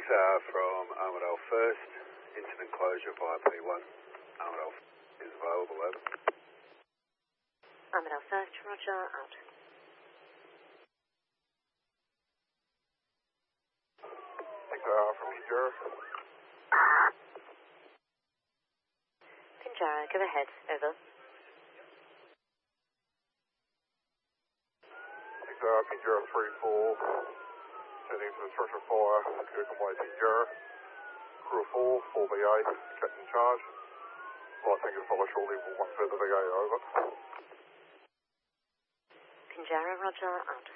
XR from Armidale First, incident closure via P1. Armidale is available, over. Armidale First, roger, out. XR from Kinjara. Kinjara, go ahead, over. XR, Kinjara 3-4, sending to the structure fire, Kirkham Way, Kinjara. Crew of 4, 4BA, captain in charge. Flight tanker to follow shortly, one further VA, over. Kinjara, roger, out.